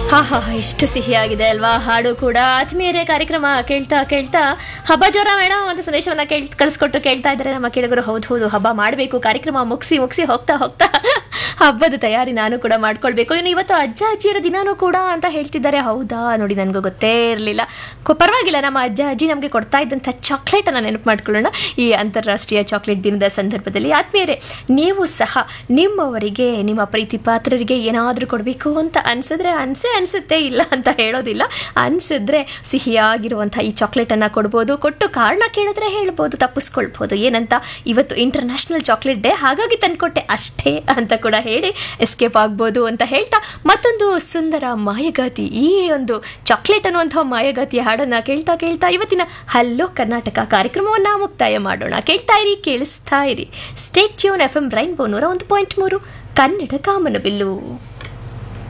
ಹಾ ಹಾ ಎಷ್ಟು ಸಿಹಿಯಾಗಿದೆ ಅಲ್ವಾ ಹಾಡು ಕೂಡ. ಆತ್ಮೀಯರೇ, ಕಾರ್ಯಕ್ರಮ ಕೇಳ್ತಾ ಕೇಳ್ತಾ ಹಬ್ಬ ಜೋರ ಮೇಡಮ್ ಅಂತ ಸಂದೇಶವನ್ನ ಕಳಿಸ್ಕೊಟ್ಟು ಕೇಳ್ತಾ ಇದ್ದಾರೆ ನಮ್ಮ ಕೇಳಿಗರು. ಹೌದು, ಹಬ್ಬ ಮಾಡಬೇಕು. ಕಾರ್ಯಕ್ರಮ ಮುಗಿಸಿ ಹೋಗ್ತಾ ಹೋಗ್ತಾ ಹಬ್ಬದ ತಯಾರಿ ನಾನು ಕೂಡ ಮಾಡ್ಕೊಳ್ಬೇಕು. ಇನ್ನು ಇವತ್ತು ಅಜ್ಜ ಅಜ್ಜಿಯರ ದಿನಾನೂ ಕೂಡ ಅಂತ ಹೇಳ್ತಿದ್ದಾರೆ. ಹೌದಾ, ನೋಡಿ ನನಗೂ ಗೊತ್ತೇ ಇರಲಿಲ್ಲ. ಪರವಾಗಿಲ್ಲ, ನಮ್ಮ ಅಜ್ಜ ಅಜ್ಜಿ ನಮಗೆ ಕೊಡ್ತಾ ಇದ್ದಂಥ ಚಾಕ್ಲೇಟನ್ನು ನೆನಪು ಮಾಡ್ಕೊಳ್ಳೋಣ ಈ ಅಂತಾರಾಷ್ಟ್ರೀಯ ಚಾಕ್ಲೇಟ್ ದಿನದ ಸಂದರ್ಭದಲ್ಲಿ. ಆತ್ಮೀಯರೇ, ನೀವು ಸಹ ನಿಮ್ಮವರಿಗೆ, ನಿಮ್ಮ ಪ್ರೀತಿ ಪಾತ್ರರಿಗೆ ಏನಾದರೂ ಕೊಡಬೇಕು ಅಂತ ಅನಿಸುತ್ತೆ, ಇಲ್ಲ ಅಂತ ಹೇಳೋದಿಲ್ಲ, ಅನಿಸಿದ್ರೆ ಸಿಹಿಯಾಗಿರುವಂಥ ಈ ಚಾಕ್ಲೇಟನ್ನು ಕೊಡ್ಬೋದು. ಕೊಟ್ಟು ಕಾರಣ ಕೇಳಿದ್ರೆ ಹೇಳ್ಬೋದು, ತಪ್ಪಿಸ್ಕೊಳ್ಬೋದು. ಏನಂತ, ಇವತ್ತು ಇಂಟರ್ನ್ಯಾಷನಲ್ ಚಾಕ್ಲೇಟ್ ಡೇ, ಹಾಗಾಗಿ ತಂದುಕೊಟ್ಟೆ ಅಷ್ಟೇ ಅಂತ ಕೂಡ ಹೇಳಿ ಎಸ್ಕೇಪ್ ಆಗ್ಬೋದು ಅಂತ ಹೇಳ್ತಾ ಮತ್ತೊಂದು ಸುಂದರ ಮಾಯಗಾತಿ, ಈ ಒಂದು ಚಾಕ್ಲೇಟ್ ಅನ್ನುವಂಥ ಮಾಯಗಾತಿಯ ಹಾಡನ್ನು ಕೇಳ್ತಾ ಕೇಳ್ತಾ ಇವತ್ತಿನ ಹಲೋ ಕರ್ನಾಟಕ ಕಾರ್ಯಕ್ರಮವನ್ನು ಮುಕ್ತಾಯ ಮಾಡೋಣ. ಕೇಳಿಸ್ತಾ ಇರಿ. State tune FM rainbow 101.3 Kannada ಕಾಮನಬಿಲ್ಲು.